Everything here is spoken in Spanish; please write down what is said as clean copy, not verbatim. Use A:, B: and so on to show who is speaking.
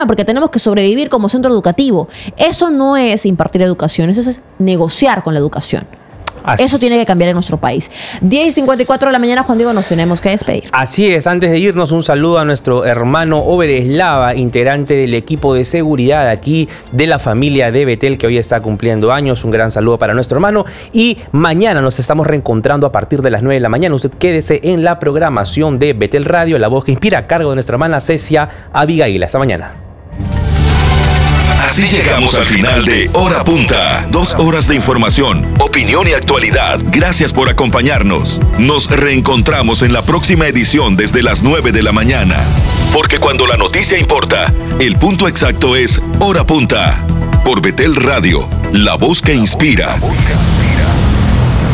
A: porque tenemos que sobrevivir como centro educativo. Eso no es impartir educación, eso es negociar con la educación. Eso tiene que cambiar en nuestro país. 10:54 de la mañana, Juan Diego, nos tenemos que despedir.
B: Así es, antes de irnos, un saludo a nuestro hermano Over Eslava, integrante del equipo de seguridad aquí de la familia de Betel, que hoy está cumpliendo años. Un gran saludo para nuestro hermano. Y mañana nos estamos reencontrando a partir de las 9 de la mañana. Usted quédese en la programación de Betel Radio, la voz que inspira, a cargo de nuestra hermana Cecia Abigail. Hasta mañana.
C: Así llegamos al final de Hora Punta. 2 horas de información, opinión y actualidad. Gracias por acompañarnos. Nos reencontramos en la próxima edición desde las 9 de la mañana. Porque cuando la noticia importa, el punto exacto es Hora Punta. Por Betel Radio, la voz que inspira.